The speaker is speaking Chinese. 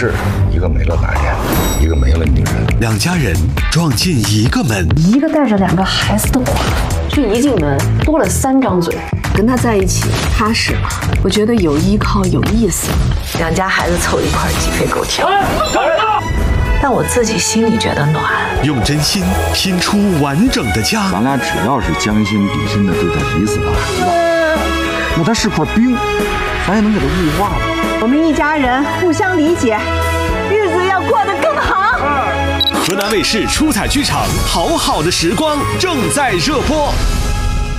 是一个没了男人，一个没了女人。 两家人撞进一个门， 一个带着2个孩子的寡妇，这一进门多了3张嘴。跟他在一起踏实吗？我觉得有依靠有意思。 2家孩子凑一块鸡飞狗跳，但我自己心里觉得暖。 用真心拼出完整的家。 咱俩只要是将心比心的对待彼此的孩子，那他是块冰，咱也能给他雾化了。 我们一家人互相理解，日子要过得更好。 河南卫视出彩剧场《好好的时光》正在热播。